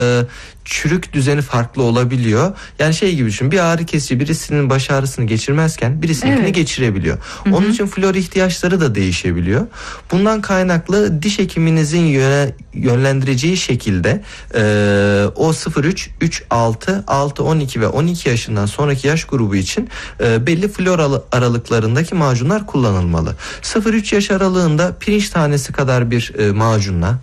çürük düzeni farklı olabiliyor. Yani şey gibi düşün, bir ağrı kesici birisinin baş ağrısını geçirmezken birisininkini geçirebiliyor. Onun için flor ihtiyaçları da değişebiliyor. Bundan kaynaklı diş hekiminizin yönlendireceği şekilde o 0-3, 3-6, 6-12 ve 12 yaşından sonraki yaş grubu için belli flor aralıklarındaki macunlar kullanılmalı. 0-3 yaş aralığında pirinç tanesi kadar bir macunla,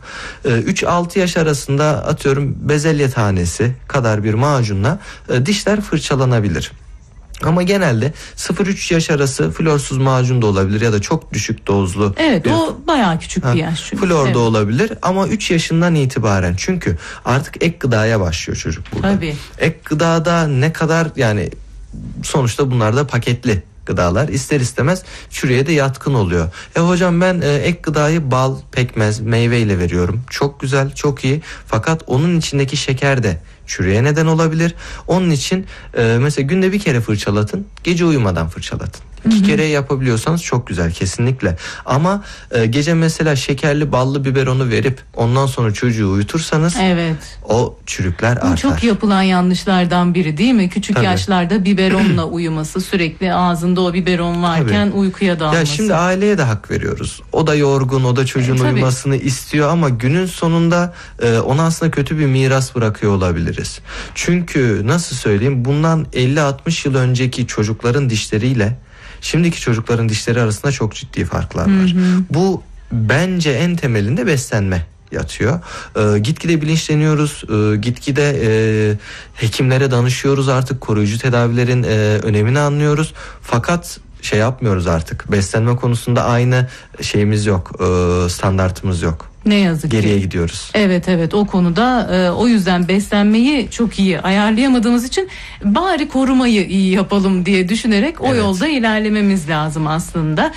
3-6 yaş arasında atıyorum bezelye tanesi kadar bir macunla dişler fırçalanabilir. Ama genelde 0-3 yaş arası florsuz macun da olabilir ya da çok düşük dozlu. Evet, o bayağı küçük bir yaş çünkü. Flor da olabilir ama 3 yaşından itibaren, çünkü artık ek gıdaya başlıyor çocuk burada. Tabii. Ek gıdada ne kadar, yani sonuçta bunlar da paketli gıdalar, ister istemez çürüye de yatkın oluyor. Hocam ben ek gıdayı bal, pekmez, meyve ile veriyorum. Çok güzel, çok iyi. Fakat onun içindeki şeker de çürüye neden olabilir. Onun için mesela günde bir kere fırçalatın, gece uyumadan fırçalatın. 2 kere yapabiliyorsanız çok güzel, kesinlikle. Ama gece mesela şekerli ballı biberonu verip ondan sonra çocuğu uyutursanız o çürükler artar. Bu çok yapılan yanlışlardan biri değil mi? Küçük yaşlarda biberonla uyuması, sürekli ağzında o biberon varken uykuya dalması. Ya şimdi aileye de hak veriyoruz. O da yorgun, o da çocuğun uyumasını istiyor ama günün sonunda ona aslında kötü bir miras bırakıyor olabiliriz. Çünkü nasıl söyleyeyim, bundan 50-60 yıl önceki çocukların dişleriyle şimdiki çocukların dişleri arasında çok ciddi farklar var. Bu bence en temelinde beslenme yatıyor. Gitgide bilinçleniyoruz. Gitgide hekimlere danışıyoruz artık. Koruyucu tedavilerin önemini anlıyoruz. Fakat şey yapmıyoruz artık. Beslenme konusunda aynı şeyimiz yok. Standartımız yok. Ne yazık ki. Geriye gidiyoruz. Evet, o konuda o yüzden beslenmeyi çok iyi ayarlayamadığımız için bari korumayı iyi yapalım diye düşünerek o yolda ilerlememiz lazım aslında.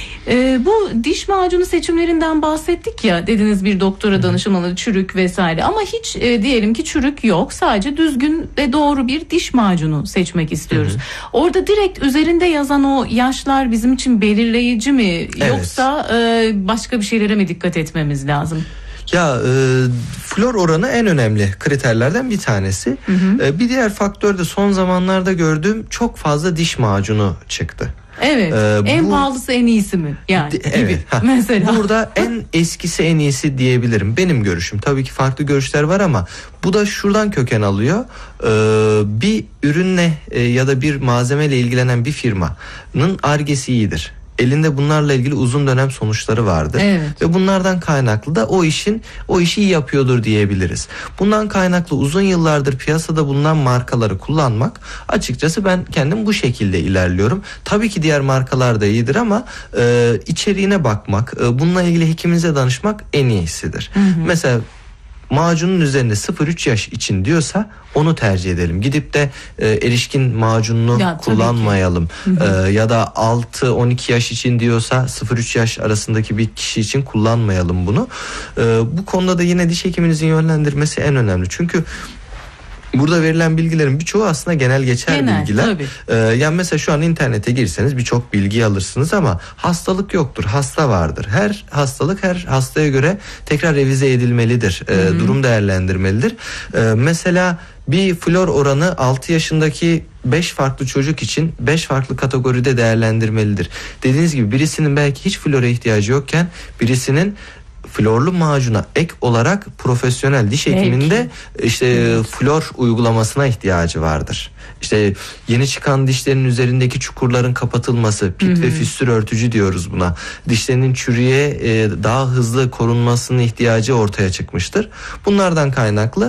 Bu diş macunu seçimlerinden bahsettik ya, dediniz bir doktora danışılmalı, çürük vesaire, ama hiç diyelim ki çürük yok, sadece düzgün ve doğru bir diş macunu seçmek istiyoruz. Orada direkt üzerinde yazan o yaşlar bizim için belirleyici mi, yoksa başka bir şeylere mi dikkat etmemiz lazım? Ya flor oranı en önemli kriterlerden bir tanesi. Bir diğer faktör de son zamanlarda gördüğüm çok fazla diş macunu çıktı. En pahalısı en iyisi mi? Yani gibi mesela. Burada en eskisi en iyisi diyebilirim. Benim görüşüm. Tabii ki farklı görüşler var ama bu da şuradan köken alıyor. Bir ürünle ya da bir malzemeyle ilgilenen bir firmanın Ar-Ge'si iyidir. Elinde bunlarla ilgili uzun dönem sonuçları vardır. Ve bunlardan kaynaklı da o işi iyi yapıyordur diyebiliriz. Bundan kaynaklı uzun yıllardır piyasada bulunan markaları kullanmak, açıkçası ben kendim bu şekilde ilerliyorum. Tabii ki diğer markalar da iyidir ama içeriğine bakmak, bununla ilgili hekiminize danışmak en iyisidir. Mesela macunun üzerinde 0-3 yaş için diyorsa onu tercih edelim. Gidip de erişkin macununu kullanmayalım. Ya da 6-12 yaş için diyorsa 0-3 yaş arasındaki bir kişi için kullanmayalım bunu. Bu konuda da yine diş hekiminizin yönlendirmesi en önemli. Çünkü burada verilen bilgilerin birçoğu aslında genel bilgiler. Yani mesela şu an internete girseniz birçok bilgi alırsınız ama hastalık yoktur. Hasta vardır. Her hastalık her hastaya göre tekrar revize edilmelidir. Durum değerlendirmelidir. Mesela bir flor oranı 6 yaşındaki 5 farklı çocuk için 5 farklı kategoride değerlendirmelidir. Dediğiniz gibi birisinin belki hiç flora ihtiyacı yokken birisinin florlu macuna ek olarak profesyonel diş hekiminde flor uygulamasına ihtiyacı vardır. İşte yeni çıkan dişlerin üzerindeki çukurların kapatılması, pit ve fistül örtücü diyoruz buna. Dişlerinin çürüye daha hızlı korunmasının ihtiyacı ortaya çıkmıştır. Bunlardan kaynaklı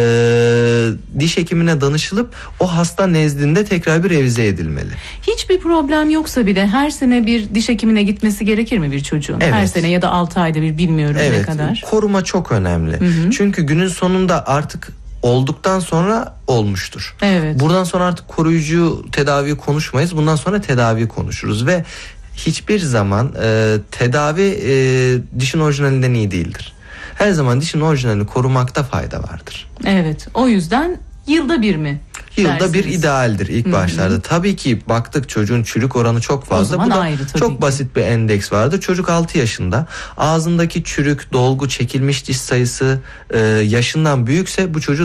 diş hekimine danışılıp o hasta nezdinde tekrar bir revize edilmeli. Hiçbir problem yoksa bile her sene bir diş hekimine gitmesi gerekir mi bir çocuğun? Her sene ya da 6 ayda bir, bilmiyorum ne kadar. Koruma çok önemli. Çünkü günün sonunda artık olduktan sonra olmuştur. Buradan sonra artık koruyucu tedavi konuşmayız. Bundan sonra tedavi konuşuruz ve hiçbir zaman tedavi dişin orijinalinden iyi değildir. Her zaman dişin orijinalini korumakta fayda vardır. O yüzden yılda bir mi? yılda bir dersiniz. idealdir ilk başlarda. Tabii ki baktık çocuğun çürük oranı çok fazla. Bu da ayrı, çok ki. basit bir endeks vardı. Çocuk 6 yaşında. Ağzındaki çürük, dolgu, çekilmiş diş sayısı yaşından büyükse bu çocuğu